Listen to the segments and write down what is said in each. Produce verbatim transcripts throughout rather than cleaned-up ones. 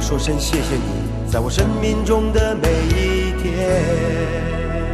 说声谢谢你，在我生命中的每一天。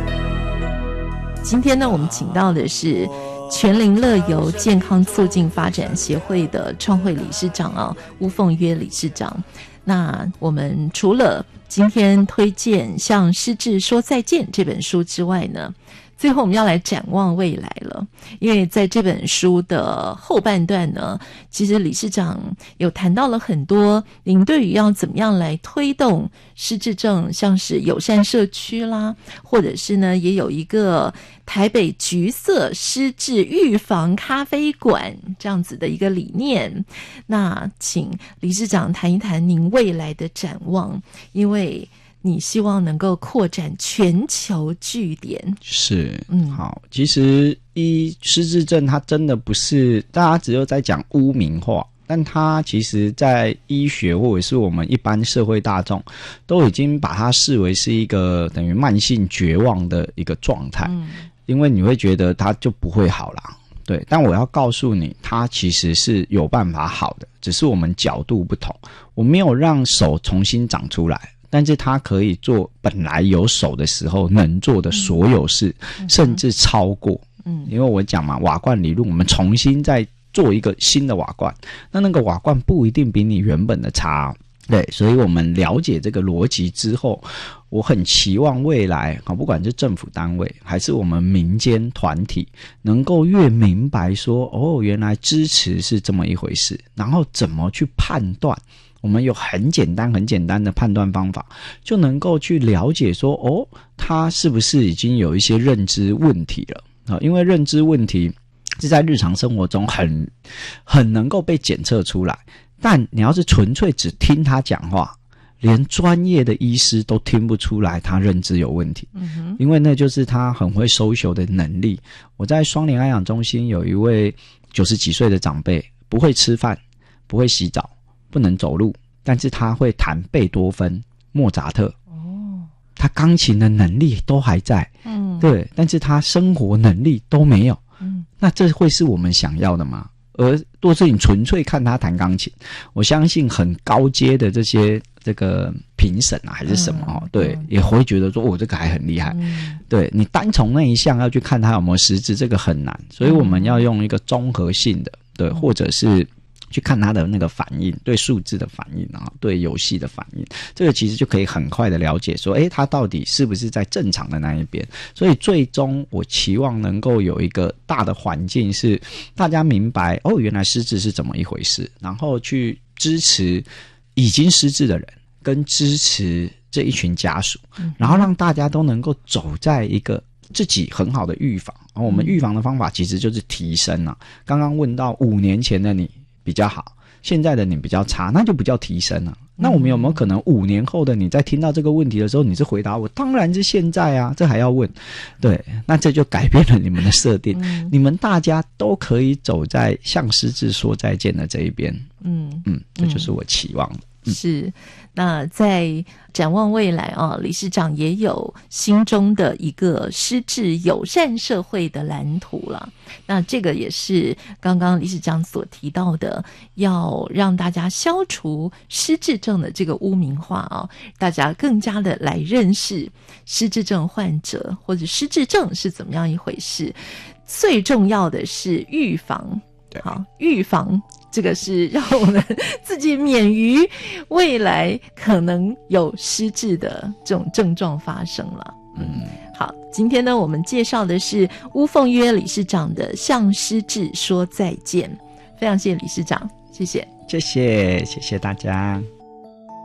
今天呢，我们请到的是全龄乐游健康促进发展协会的创会理事长啊，巫凤约理事长。那我们除了今天推荐《向失智说再见》这本书之外呢，最后我们要来展望未来了，因为在这本书的后半段呢，其实理事长有谈到了很多您对于要怎么样来推动失智症，像是友善社区啦，或者是呢也有一个台北橘色失智预防咖啡馆这样子的一个理念。那请理事长谈一谈您未来的展望，因为你希望能够扩展全球据点。 是，嗯，好。其实一失智症它真的不是大家只有在讲污名化，但它其实在医学或者是我们一般社会大众都已经把它视为是一个等于慢性绝望的一个状态，嗯，因为你会觉得它就不会好啦。对，但我要告诉你，它其实是有办法好的，只是我们角度不同。我没有让手重新长出来，但是它可以做本来有手的时候能做的所有事，嗯，甚至超过。嗯，因为我讲嘛，瓦罐理论，我们重新再做一个新的瓦罐，那那个瓦罐不一定比你原本的差。对，所以我们了解这个逻辑之后，我很期望未来不管是政府单位还是我们民间团体，能够越明白说，哦，原来支持是这么一回事，然后怎么去判断。我们有很简单很简单的判断方法，就能够去了解说，哦，他是不是已经有一些认知问题了。因为认知问题是在日常生活中很很能够被检测出来，但你要是纯粹只听他讲话，连专业的医师都听不出来他认知有问题，嗯哼，因为那就是他很会 social 的能力。我在双联安养中心有一位九十几岁的长辈，不会吃饭，不会洗澡，不能走路，但是他会弹贝多芬、莫扎特，哦，他钢琴的能力都还在，嗯，对，但是他生活能力都没有，嗯，那这会是我们想要的吗？而若是你纯粹看他弹钢琴，我相信很高阶的这些这个评审啊还是什么，嗯，对，嗯，也会觉得说，哦，这个还很厉害，嗯，对，你单从那一项要去看他有没有实质，这个很难，所以我们要用一个综合性的，对，或者是去看他的那个反应，对数字的反应啊，对游戏的反应，这个其实就可以很快的了解说，诶，他到底是不是在正常的那一边。所以最终我期望能够有一个大的环境是大家明白，哦，原来失智是怎么一回事，然后去支持已经失智的人跟支持这一群家属，然后让大家都能够走在一个自己很好的预防。然后我们预防的方法其实就是提升啊。刚刚问到五年前的你比较好，现在的你比较差，那就不叫提升了。那我们有没有可能五年后的你在听到这个问题的时候，你是回答我当然是现在啊，这还要问？对，那这就改变了你们的设定，嗯，你们大家都可以走在向失智说再见的这一边。嗯嗯，这就是我期望的。嗯， 是，那在展望未来啊，理事长也有心中的一个失智友善社会的蓝图了。那这个也是刚刚理事长所提到的，要让大家消除失智症的这个污名化啊，大家更加的来认识失智症患者或者失智症是怎么样一回事。最重要的是预防。好，预防这个是让我们自己免于未来可能有失智的这种症状发生了。嗯，好，今天呢，我们介绍的是巫凤约理事长的《向失智说再见》，非常谢谢理事长，谢谢， 谢谢，谢谢大家。